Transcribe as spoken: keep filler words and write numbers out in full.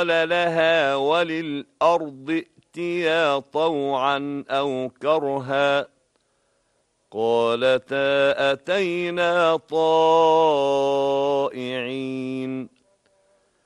قال لها وللأرض ائتيا طوعا أو كرها قالتا أتينا طائعين